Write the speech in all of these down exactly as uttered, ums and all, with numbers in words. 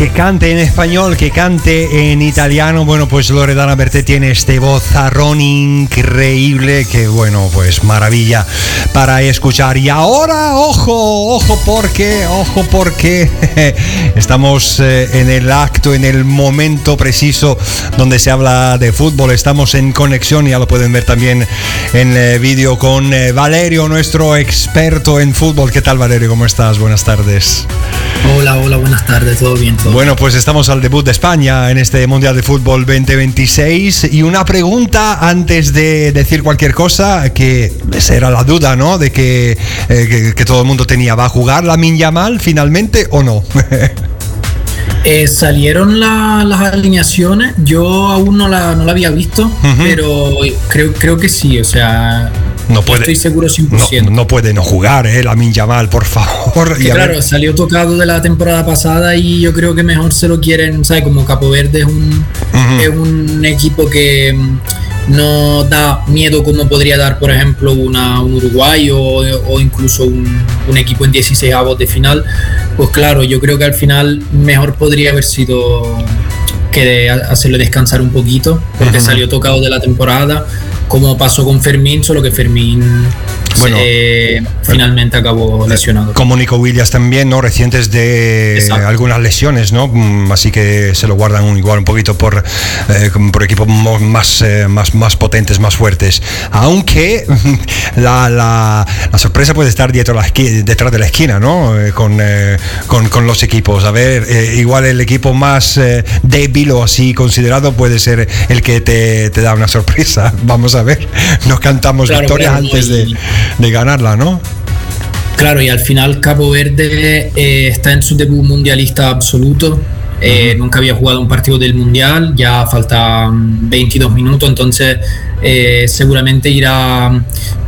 que cante en español, que cante en italiano. Bueno, pues Loredana Berté tiene este vozarrón increíble que, bueno, pues maravilla para escuchar. Y ahora, ojo, ojo porque, ojo porque estamos eh, en el acto, en el momento preciso donde se habla de fútbol. Estamos en conexión, ya lo pueden ver también en eh, vídeo con eh, Valerio, nuestro experto en fútbol. ¿Qué tal, Valerio? ¿Cómo estás? Buenas tardes. Hola, hola, buenas tardes, todo bien, todo. Bueno, pues estamos al debut de España en este Mundial de Fútbol veinte veintiséis y una pregunta antes de decir cualquier cosa, que esa era la duda, ¿no? De que, eh, que, que todo el mundo tenía. ¿Va a jugar Lamine Yamal finalmente o no? Eh, salieron la, las alineaciones, yo aún no la, no la había visto, uh-huh. pero creo, creo que sí, o sea, no puede, estoy seguro cien por ciento. No, no puede no jugar, eh, Lamine Yamal, por favor. Que, claro, salió tocado de la temporada pasada y yo creo que mejor se lo quieren, ¿sabes? Como Capo Verde es un, uh-huh. es un equipo que no da miedo como podría dar, por ejemplo, una, un Uruguay o, o incluso un, un equipo en dieciséis avos de final. Pues claro, yo creo que al final mejor podría haber sido que hacerle descansar un poquito, porque uh-huh. salió tocado de la temporada, como pasó con Fermín, solo que Fermín bueno, eh, finalmente acabó lesionado. Como Nico Williams también, ¿no? Recientes de Exacto. algunas lesiones, ¿no? Así que se lo guardan un, igual un poquito por, eh, por equipos más, eh, más, más potentes, más fuertes. Aunque la, la, la sorpresa puede estar detrás de la esquina, detrás de la esquina, ¿no? Eh, con, eh, con, con los equipos. A ver, eh, igual el equipo más eh, débil o así considerado puede ser el que te, te da una sorpresa. Vamos a ver. Nos cantamos claro, victorias claro, antes no, y... de... de ganarla, ¿no? Claro, y al final Cabo Verde eh, está en su debut mundialista absoluto. Eh, uh-huh. Nunca había jugado un partido del mundial, ya faltan veintidós minutos, entonces eh, seguramente irá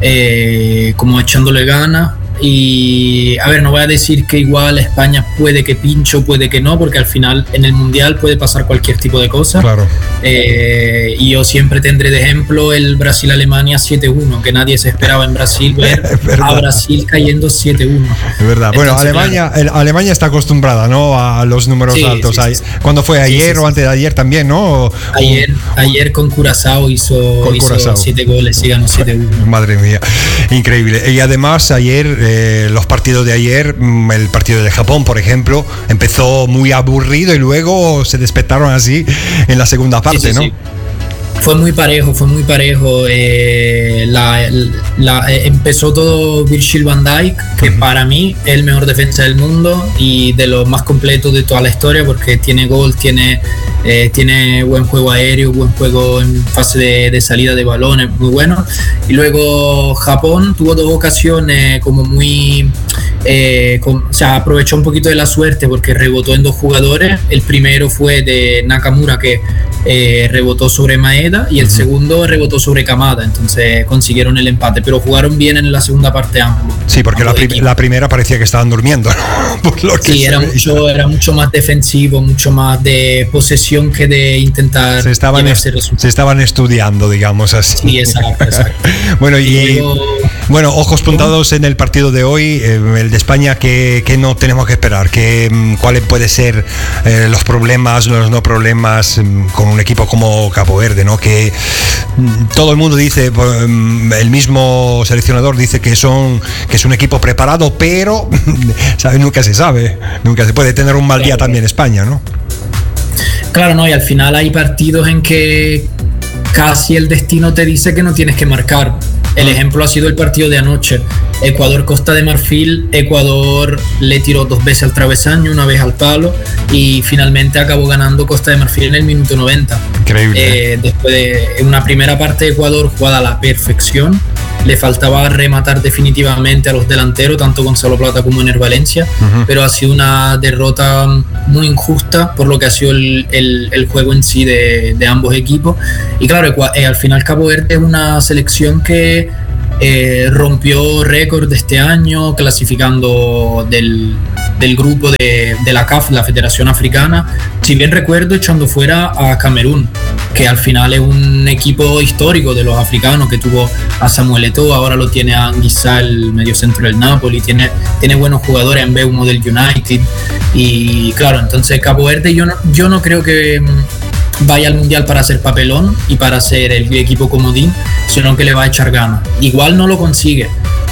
eh, como echándole ganas. Y a ver, no voy a decir que igual España puede que pincho, puede que no, porque al final en el mundial puede pasar cualquier tipo de cosa. Claro. Eh, y yo siempre tendré de ejemplo el Brasil-Alemania siete uno, que nadie se esperaba en Brasil ver a Brasil cayendo siete uno. Es verdad. Entonces, bueno, Alemania, claro. Alemania está acostumbrada, ¿no? A los números sí, altos. Sí, sí. ¿Cuándo fue? ¿Ayer sí, sí, o antes de ayer también, no? Ayer, un, ayer con Curazao hizo, con hizo Curazao. siete goles y ganó siete uno. Madre mía, increíble. Y además ayer Eh, los partidos de ayer, el partido de Japón, por ejemplo, empezó muy aburrido y luego se despertaron así en la segunda parte, sí, sí, ¿no? Sí. Fue muy parejo, fue muy parejo. Eh, la, la, eh, empezó todo Virgil van Dijk, que uh-huh. para mí es el mejor defensa del mundo y de los más completos de toda la historia, porque tiene gol, tiene, eh, tiene buen juego aéreo, buen juego en fase de, de salida de balones, muy bueno. Y luego Japón tuvo dos ocasiones como muy... Eh, con, o sea, aprovechó un poquito de la suerte porque rebotó en dos jugadores. El primero fue de Nakamura, que eh, rebotó sobre Maeda, y el uh-huh. segundo rebotó sobre Kamada, entonces consiguieron el empate, pero jugaron bien en la segunda parte ambos. Sí, porque la, prim- la primera parecía que estaban durmiendo, ¿no? Por lo que sí, era mucho, era mucho más defensivo, mucho más de posesión que de intentar se estaban, est- se estaban estudiando, digamos así. Sí, exacto, exacto. Bueno, y, y luego, bueno, ojos puntados en el partido de hoy, eh, el de España, que, que no tenemos que esperar, que cuáles pueden ser eh, los problemas, los no problemas con un equipo como Cabo Verde, ¿no? Que todo el mundo dice, el mismo seleccionador dice que son que es un equipo preparado, pero ¿sabes? Nunca se sabe, nunca se puede tener un mal día también España, ¿no? Claro, no, y al final hay partidos en que casi el destino te dice que no tienes que marcar. El ejemplo ha sido el partido de anoche. Ecuador-Costa de Marfil. Ecuador le tiró dos veces al travesaño, una vez al palo, y finalmente acabó ganando Costa de Marfil en el minuto noventa. Increíble. Eh, después de una primera parte de Ecuador jugada a la perfección, le faltaba rematar definitivamente a los delanteros, tanto Gonzalo Plata como Ener Valencia, uh-huh. pero ha sido una derrota muy injusta por lo que ha sido el, el, el juego en sí de, de ambos equipos. Y claro, eh, al final Cabo Verde es una selección que eh, rompió récord este año, clasificando del, del grupo de, de la C A F, la Federación Africana, si bien recuerdo, echando fuera a Camerún, que al final es un equipo histórico de los africanos, que tuvo a Samuel Eto'o, ahora lo tiene a Anguissa, el mediocentro del Napoli, tiene, tiene buenos jugadores en Mbeumo del United, y claro, entonces Cabo Verde yo no, yo no creo que vaya al Mundial para hacer papelón y para ser el equipo comodín, sino que le va a echar ganas. Igual no lo consigue,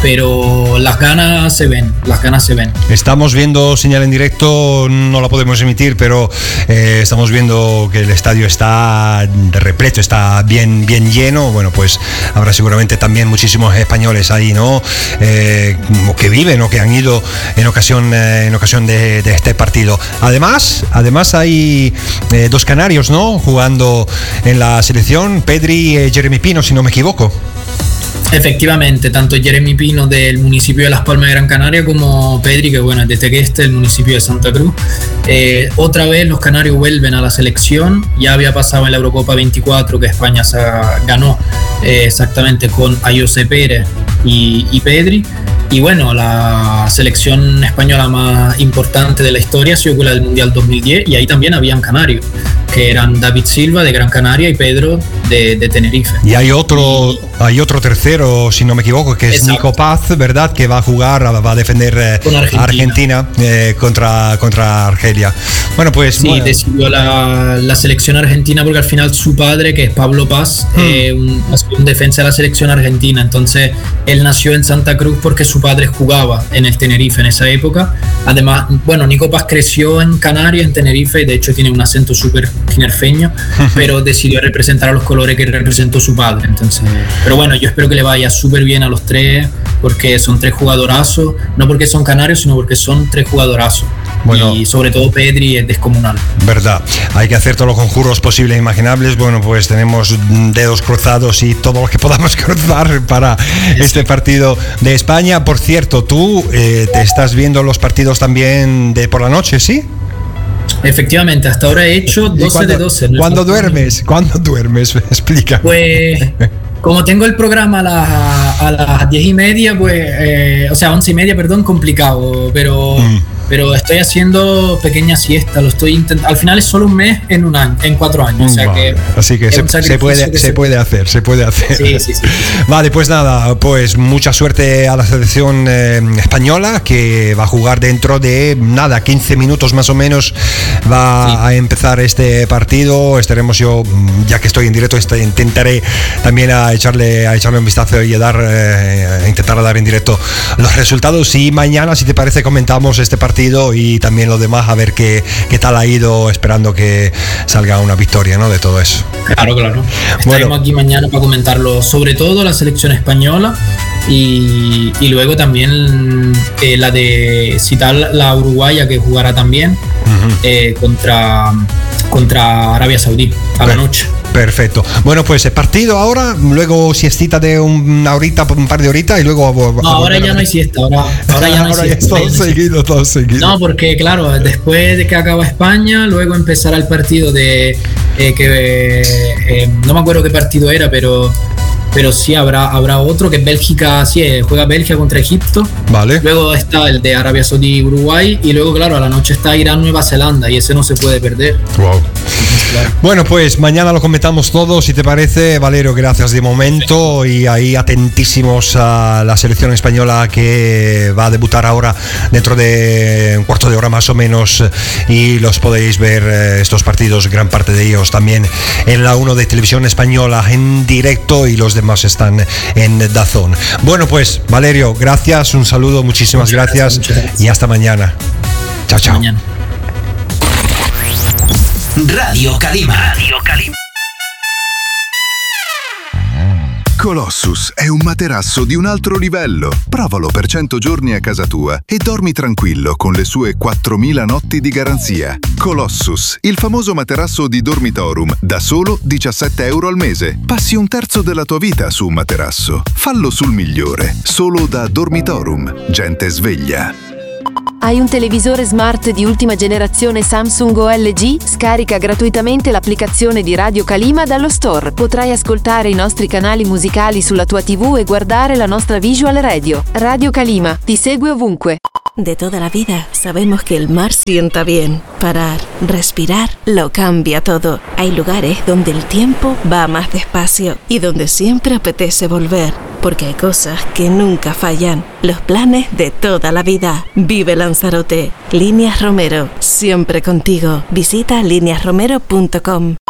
pero las ganas se ven, las ganas se ven. Estamos viendo señal en directo, no la podemos emitir, pero eh, estamos viendo que el estadio está de repleto, está bien, bien lleno. Bueno, pues habrá seguramente también muchísimos españoles ahí, ¿no? Eh, que viven o que han ido en ocasión, eh, en ocasión de, de este partido. Además, además hay eh, dos canarios, ¿no? Jugando en la selección, Pedri y Jeremy Pino, si no me equivoco. Efectivamente, tanto Jeremy Pino del municipio de Las Palmas de Gran Canaria como Pedri, que bueno, es de Tegueste, el municipio de Santa Cruz. Eh, otra vez los canarios vuelven a la selección. Ya había pasado en la Eurocopa veinticuatro que España se ganó eh, exactamente con Ayose Pérez y, y Pedri. Y bueno, la selección española más importante de la historia ha sido la del Mundial dos mil diez, y ahí también habían canarios, que eran David Silva de Gran Canaria y Pedro de, de Tenerife. Y hay otro, y, hay otro tercero, si no me equivoco, que es exacto. Nico Paz, ¿verdad? Que va a jugar, va a defender eh, Argentina, Argentina eh, contra, contra Argelia. Bueno, pues... Sí, bueno. decidió la, la selección argentina porque al final su padre, que es Pablo Paz, hmm. eh, un, un defensa de la selección argentina. Entonces, él nació en Santa Cruz porque su padre jugaba en el Tenerife en esa época. Además, bueno, Nico Paz creció en Canarias, en Tenerife, y de hecho tiene un acento súper tinerfeño, pero decidió representar a los colores que representó su padre. Entonces, pero bueno, yo espero que le vaya súper bien a los tres, porque son tres jugadorazos, no porque son canarios, sino porque son tres jugadorazos. Bueno, y sobre todo Pedri es descomunal. Verdad, hay que hacer todos los conjuros posibles e imaginables. Bueno, pues tenemos dedos cruzados y todo lo que podamos cruzar para sí. este partido de España. Por cierto, tú eh, te estás viendo los partidos también de por la noche, ¿sí? Efectivamente, hasta ahora he hecho doce de doce. ¿Cuándo duermes? ¿Cuándo duermes? Explica. Pues... Como tengo el programa a las, a las diez y media, pues, eh, o sea, once y media, perdón, complicado, pero, mm. pero estoy haciendo pequeña siesta, lo estoy intentando. Al final es solo un mes en un año, en cuatro años, o sea vale. que así que se, se puede, que se puede hacer, se puede hacer. Sí, sí, sí, sí. Vale, pues nada, pues mucha suerte a la selección eh, española, que va a jugar dentro de nada, quince minutos más o menos, va sí. a empezar este partido. Estaremos yo, ya que estoy en directo, este, intentaré también a echarle a echarle un vistazo y a dar eh, a intentar dar en directo los resultados, y mañana, si te parece, comentamos este partido y también lo demás, a ver qué, qué tal ha ido, esperando que salga una victoria, ¿no?, de todo eso. Claro, claro. Estaremos bueno. aquí mañana para comentarlo, sobre todo la selección española, y, y luego también eh, la de citar la uruguaya, que jugará también uh-huh. eh, contra, contra Arabia Saudí a Pero. la noche. Perfecto. Bueno, pues el partido ahora, luego siestita de una horita, un par de horitas, y luego... No, ahora ya no hay siesta, ahora, ahora ya no hay ahora siesta. Ya todo seguido, todo seguido. No, porque claro, después de que acaba España, luego empezará el partido de... Eh, que eh, no me acuerdo qué partido era, pero... pero sí habrá, habrá otro, que es Bélgica, sí, juega Bélgica contra Egipto. Vale. Luego está el de Arabia Saudí y Uruguay, y luego, claro, a la noche está Irán, Nueva Zelanda, y ese no se puede perder. Wow. Claro. Bueno, pues mañana lo comentamos todo, si te parece, Valerio. Gracias de momento, sí. Y ahí atentísimos a la selección española, que va a debutar ahora dentro de un cuarto de hora más o menos, y los podéis ver eh, estos partidos, gran parte de ellos también en la uno de Televisión Española en directo, y los demás más están en DAZN. Bueno, pues Valerio, gracias, un saludo, muchísimas muchas gracias, gracias, muchas gracias y hasta mañana. Chao, chao. Mañana. Radio Calima. Radio Calima. Colossus è un materasso di un altro livello. Provalo per cento giorni a casa tua e dormi tranquillo con le sue quattromila notti di garanzia. Colossus, il famoso materasso di Dormitorum, da solo diciassette euro al mese. Passi un terzo della tua vita su un materasso. Fallo sul migliore, solo da Dormitorum. Gente sveglia. Hai un televisore smart di ultima generazione Samsung o L G? Scarica gratuitamente l'applicazione di Radio Calima dallo store. Potrai ascoltare i nostri canali musicali sulla tua tivù e guardare la nostra visual radio. Radio Calima ti segue ovunque. De toda la vida sabemos que el mar sienta bien. Parar, respirar, lo cambia todo. Hay lugares donde el tiempo va más despacio y donde siempre apetece volver. Porque hay cosas que nunca fallan. Los planes de toda la vida. Vive Lanzarote. Líneas Romero, siempre contigo. Visita líneas romero punto com.